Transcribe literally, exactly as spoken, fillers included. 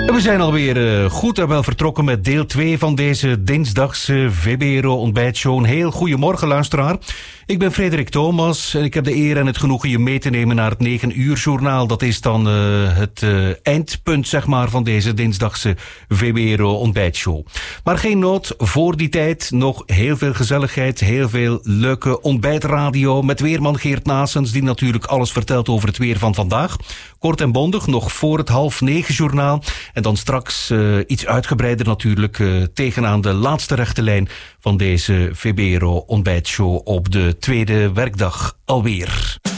We zijn alweer uh, goed en wel vertrokken met deel twee van deze dinsdagse V B R O ontbijtshow. Een heel goedemorgen, luisteraar. Ik ben Frederik Thomas en ik heb de eer en het genoegen je mee te nemen naar het negen uur journaal. Dat is dan uh, het uh, eindpunt, zeg maar, van deze dinsdagse V B R O ontbijtshow. Maar geen nood, voor die tijd nog heel veel gezelligheid, heel veel leuke ontbijtradio met weerman Geert Naessens, die natuurlijk alles vertelt over het weer van vandaag. Kort en bondig, nog voor het half negen journaal. En dan straks uh, iets uitgebreider natuurlijk uh, tegenaan de laatste rechte lijn van deze V B R O ontbijtshow op de tweede werkdag alweer.